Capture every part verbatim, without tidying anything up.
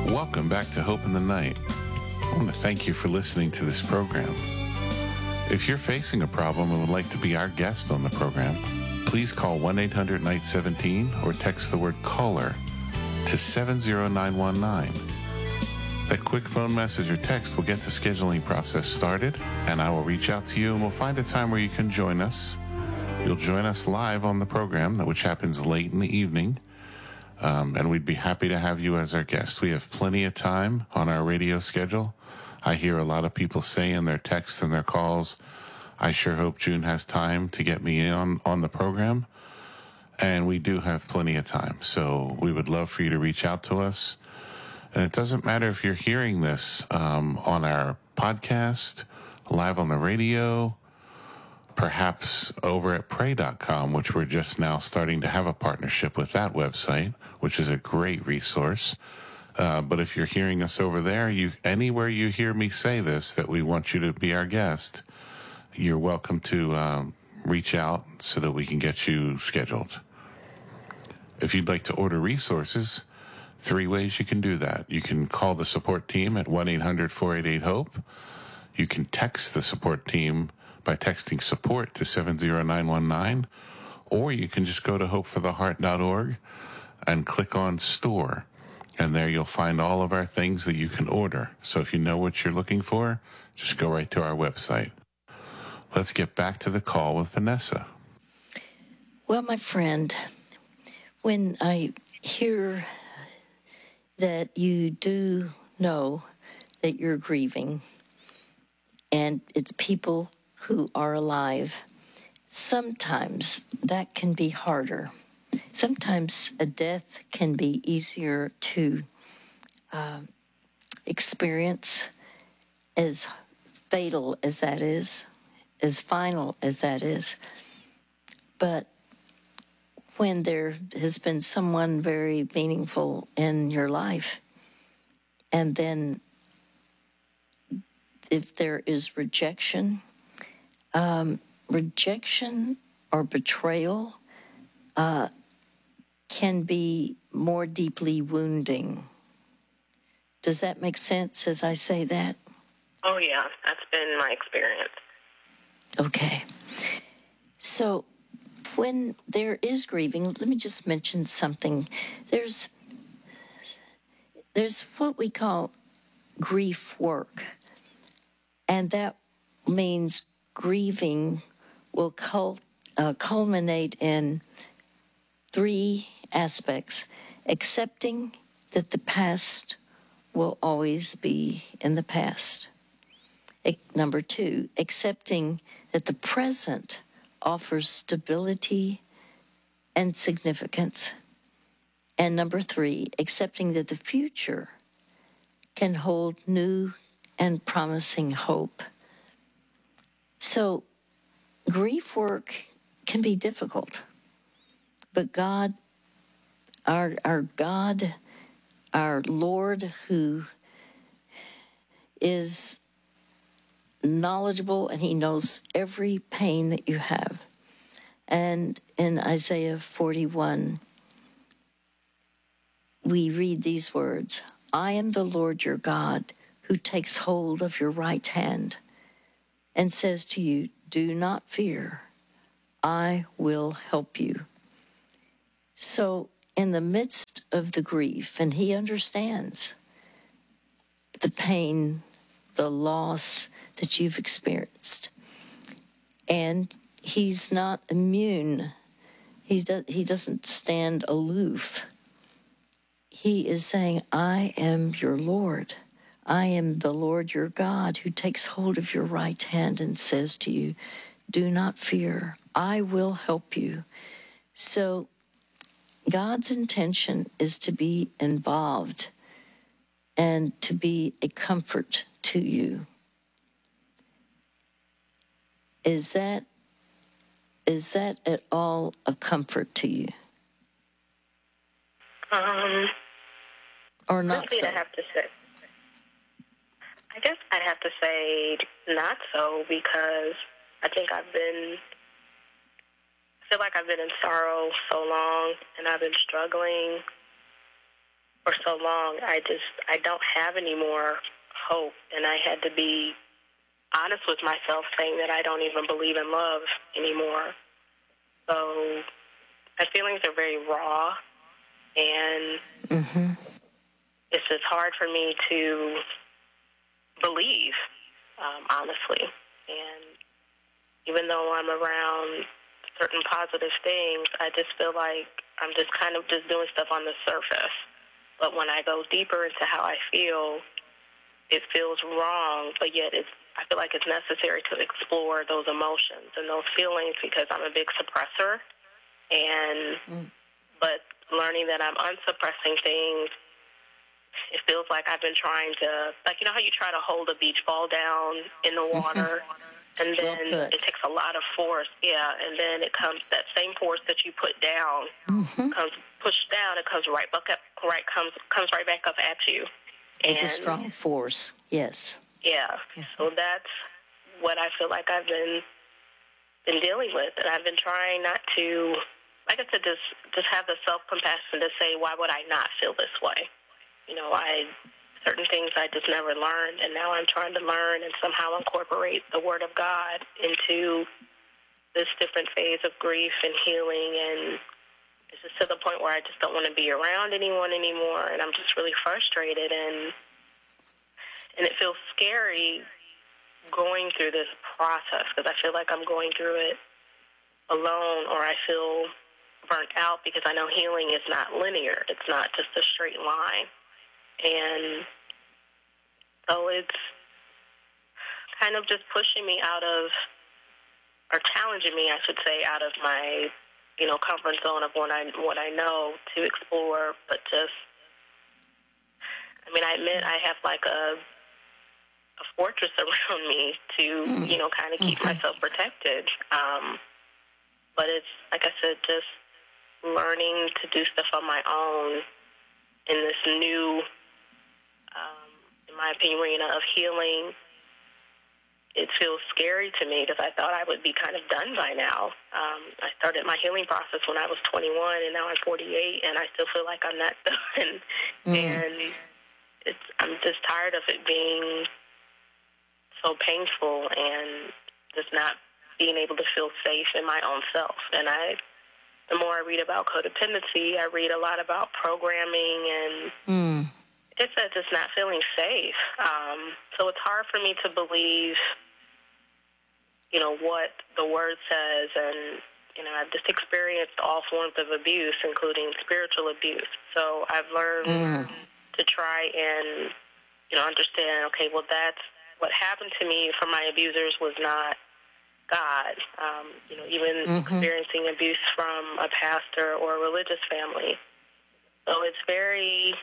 Welcome back to Hope in the Night. I want to thank you for listening to this program. If you're facing a problem and would like to be our guest on the program, please call one eight hundred night seventeen or text the word caller to seven zero nine one nine. That quick phone message or text will get the scheduling process started, and I will reach out to you and we'll find a time where you can join us. You'll join us live on the program, which happens late in the evening. Um, and we'd be happy to have you as our guest. We have plenty of time on our radio schedule. I hear a lot of people say in their texts and their calls, I sure hope June has time to get me in on, on the program. And we do have plenty of time. So we would love for you to reach out to us. And it doesn't matter if you're hearing this um, on our podcast, live on the radio, perhaps over at pray dot com, which we're just now starting to have a partnership with that website, which is a great resource. Uh, but if you're hearing us over there, you anywhere you hear me say this, that we want you to be our guest, you're welcome to um, reach out so that we can get you scheduled. If you'd like to order resources, three ways you can do that. You can call the support team at one eight hundred four eight eight HOPE. You can text the support team by texting support to seven zero nine one nine, or you can just go to hope for the heart dot org and click on store, and there you'll find all of our things that you can order. So if you know what you're looking for, just go right to our website. Let's get back to the call with Vanessa. Well, my friend, when I hear that you do know that you're grieving, and it's people who are alive, sometimes that can be harder. Sometimes a death can be easier to uh, experience, as fatal as that is, as final as that is. But when there has been someone very meaningful in your life, and then if there is rejection, um, rejection or betrayal uh, can be more deeply wounding. Does that make sense as I say that? Oh, yeah. That's been my experience. Okay. So when there is grieving, let me just mention something. There's, there's what we call grief work. And that means grieving will cul- uh, culminate in three aspects: accepting that the past will always be in the past. E- number two, accepting that the present offers stability and significance. And number three, accepting that the future can hold new and promising hope. So grief work can be difficult, but God, our, our God, our Lord, who is knowledgeable and he knows every pain that you have. And in Isaiah forty-one, we read these words: I am the Lord your God, who takes hold of your right hand and says to you, do not fear, I will help you. So in the midst of the grief, and he understands the pain, the loss that you've experienced, and he's not immune. He, do, he doesn't stand aloof. He is saying, I am your Lord. I am the Lord your God, who takes hold of your right hand and says to you, do not fear, I will help you. So God's intention is to be involved and to be a comfort to you. Is that is that at all a comfort to you? Um, or not so? so? I have to say. I guess I'd have to say not so, because I think I've been, I feel like I've been in sorrow so long, and I've been struggling for so long, I just, I don't have any more hope. And I had to be honest with myself, saying that I don't even believe in love anymore. So my feelings are very raw, and Mm-hmm. it's just hard for me to believe, um, honestly. And even though I'm around certain positive things, I just feel like I'm just kind of just doing stuff on the surface. But when I go deeper into how I feel, it feels wrong, but yet it's, I feel like it's necessary to explore those emotions and those feelings, because I'm a big suppressor. And Mm. but learning that I'm unsuppressing things, it feels like I've been trying to, like, you know how you try to hold a beach ball down in the water, and Well then put. it takes a lot of force, yeah, and then it comes, that same force that you put down Mm-hmm. comes pushed down, it comes right back up, right comes comes right back up at you. With And a strong force, yes. yeah, so that's what I feel like I've been been dealing with, and I've been trying not to, like I said, just just have the self compassion to say, why would I not feel this way? You know, I certain things I just never learned, and now I'm trying to learn and somehow incorporate the Word of God into this different phase of grief and healing. And it's just to the point where I just don't want to be around anyone anymore, and I'm just really frustrated, and and it feels scary going through this process, because I feel like I'm going through it alone, or I feel burnt out, because I know healing is not linear. It's not just a straight line. And so it's kind of just pushing me out of, or challenging me, I should say, out of my, you know, comfort zone of what I, what I know to explore, but just, I mean, I admit I have like a, a fortress around me to, Mm. you know, kind of keep Mhm. myself protected. Um, but it's, like I said, just learning to do stuff on my own in this new, um, in my opinion, arena of healing. It feels scary to me, because I thought I would be kind of done by now. Um, I started my healing process when I was twenty-one, and now I'm forty-eight, and I still feel like I'm not done. Mm. And it's, I'm just tired of it being so painful and just not being able to feel safe in my own self. And I, the more I read about codependency, I read a lot about programming, and Mm. it's that just not feeling safe. Um, so it's hard for me to believe, you know, what the Word says. And, you know, I've just experienced all forms of abuse, including spiritual abuse. So I've learned Mm. to try and, you know, understand, okay, well, that's what happened to me from my abusers was not God. Um, you know, even Mhm. experiencing abuse from a pastor or a religious family. So it's very,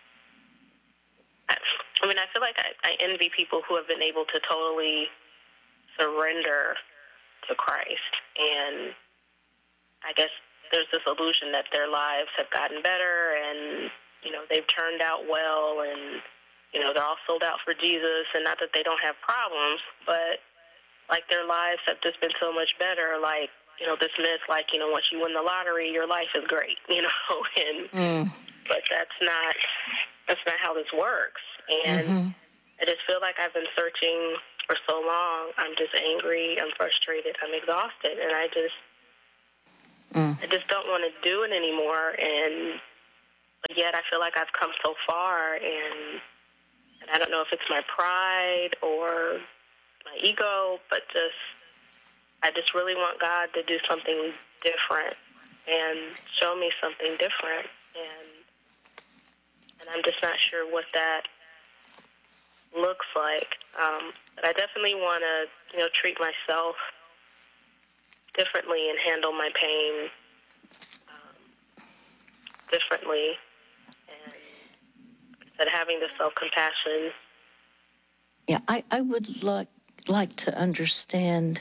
I, I mean, I feel like I, I envy people who have been able to totally surrender to Christ. And I guess there's this illusion that their lives have gotten better, and, you know, they've turned out well, and, you know, they're all sold out for Jesus. And not that they don't have problems, but like their lives have just been so much better. Like, you know, this myth, like, you know, once you win the lottery, your life is great, you know, and, Mm. but that's not, that's not how this works. And Mhm. I just feel like I've been searching for so long. I'm just angry, I'm frustrated, I'm exhausted, and I just, Mm. I just don't want to do it anymore. And but yet I feel like I've come so far, and, and I don't know if it's my pride or my ego, but just, I just really want God to do something different and show me something different. And and I'm just not sure what that looks like. Um, but I definitely want to, you know, treat myself differently and handle my pain um, differently. And that having the self-compassion. Yeah, I, I would like like to understand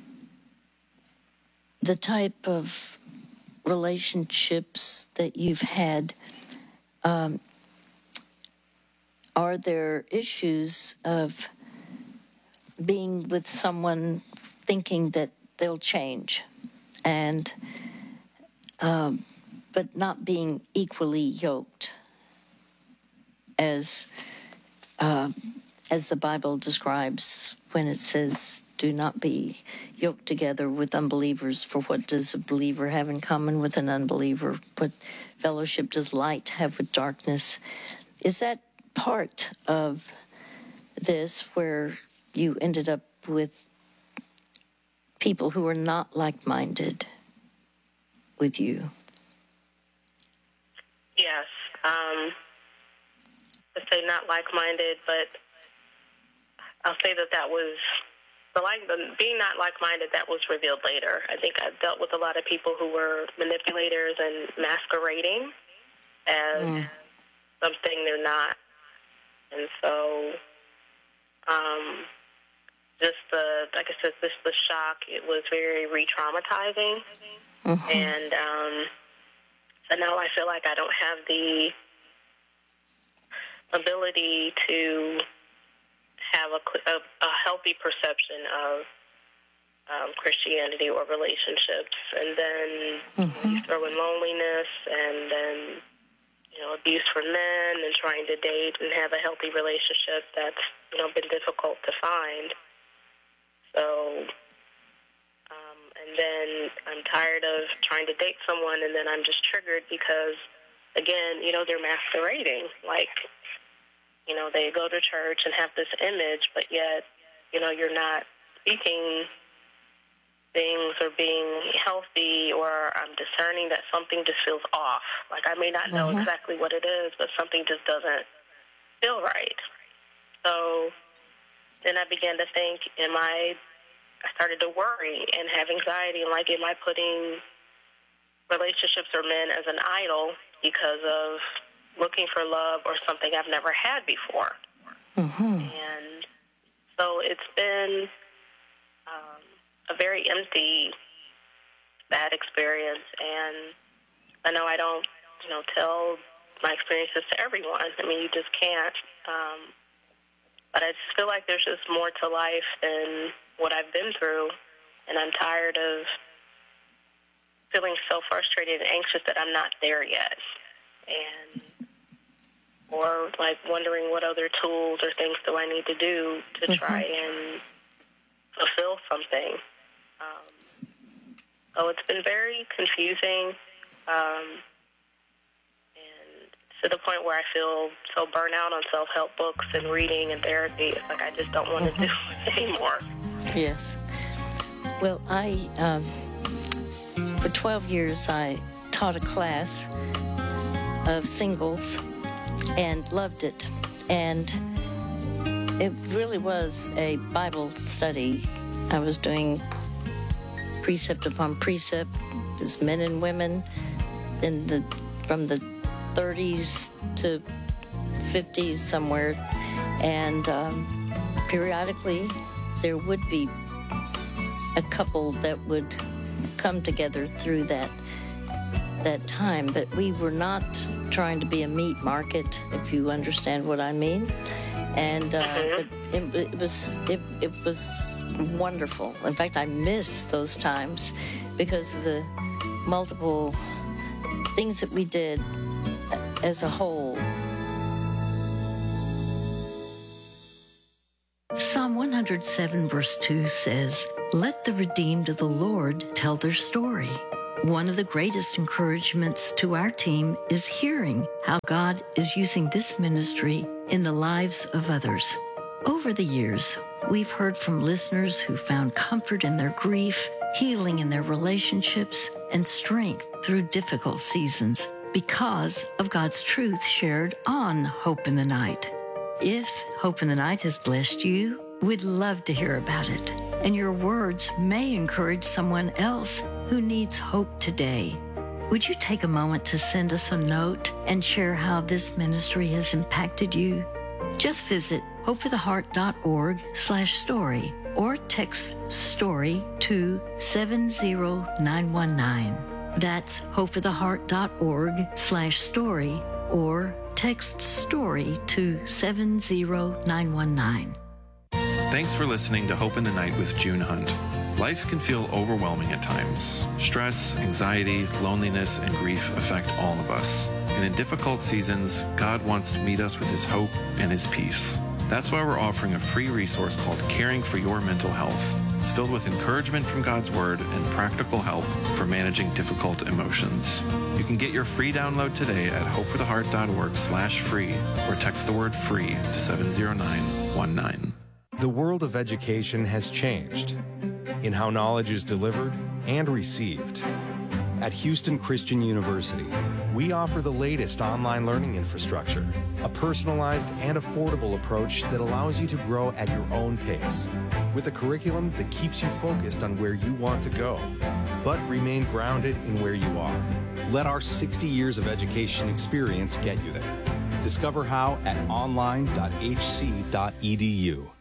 the type of relationships that you've had. Um, are there issues of being with someone thinking that they'll change, and um, but not being equally yoked? as uh, as the Bible describes when it says, do not be yoked together with unbelievers, for what does a believer have in common with an unbeliever? What fellowship does light have with darkness? Is that part of this where you ended up with people who are not like-minded with you? Yes. Um, I say not like-minded, but I'll say that that was, the like the being not like-minded, that was revealed later. I think I've dealt with a lot of people who were manipulators and masquerading as mm. something they're not. And so, um, just the, like I said, this the shock, it was very re-traumatizing. Mm-hmm. And um, so now I feel like I don't have the ability to have a, a, a healthy perception of um, Christianity or relationships. And then mm-hmm. you throw in loneliness and then, you know, abuse from men and trying to date and have a healthy relationship that's, you know, been difficult to find. So, um, and then I'm tired of trying to date someone, and then I'm just triggered because, again, you know, they're masquerading. Like, you know, they go to church and have this image, but yet, you know, you're not speaking things or being healthy, or I'm discerning that something just feels off. Like, I may not know mm-hmm. exactly what it is, but something just doesn't feel right. So then I began to think, am I, I started to worry and have anxiety, and like, am I putting relationships or men as an idol because of looking for love or something I've never had before? Mm-hmm. And so it's been um, a very empty, bad experience, and I know I don't, you know, tell my experiences to everyone. I mean, you just can't. Um, But I just feel like there's just more to life than what I've been through, and I'm tired of feeling so frustrated and anxious that I'm not there yet, and or like wondering what other tools or things do I need to do to mm-hmm. try and fulfill something. Um, so it's been very confusing. Um, to the point where I feel so burnt out on self-help books and reading and therapy. It's like I just don't want mm-hmm. to do it anymore. Yes. Well, I, um, for twelve years, I taught a class of singles and loved it. And it really was a Bible study. I was doing precept upon precept, as men and women, in the from the thirties to fifties somewhere, and um, periodically there would be a couple that would come together through that that time, but we were not trying to be a meat market, if you understand what I mean. And uh, mm-hmm. it, it, it was it, it was wonderful. In fact, I miss those times because of the multiple things that we did as a whole. Psalm one hundred seven verse two says, "Let the redeemed of the Lord tell their story." One of the greatest encouragements to our team is hearing how God is using this ministry in the lives of others. Over the years, we've heard from listeners who found comfort in their grief, healing in their relationships, and strength through difficult seasons because of God's truth shared on Hope in the Night. If Hope in the Night has blessed you, we'd love to hear about it. And your words may encourage someone else who needs hope today. Would you take a moment to send us a note and share how this ministry has impacted you? Just visit hopefortheheart.org slash story or text STORY to seven zero nine one nine. That's hopefortheheart.org slash story or text STORY to seven zero nine one nine. Thanks for listening to Hope in the Night with June Hunt. Life can feel overwhelming at times. Stress, anxiety, loneliness, and grief affect all of us. And in difficult seasons, God wants to meet us with His hope and His peace. That's why we're offering a free resource called Caring for Your Mental Health. It's filled with encouragement from God's Word and practical help for managing difficult emotions. You can get your free download today at hopefortheheart.org slash free or text the word free to seven zero nine one nine. The world of education has changed in how knowledge is delivered and received. At Houston Christian University, we offer the latest online learning infrastructure, a personalized and affordable approach that allows you to grow at your own pace, with a curriculum that keeps you focused on where you want to go, but remain grounded in where you are. Let our sixty years of education experience get you there. Discover how at online dot h c dot e d u.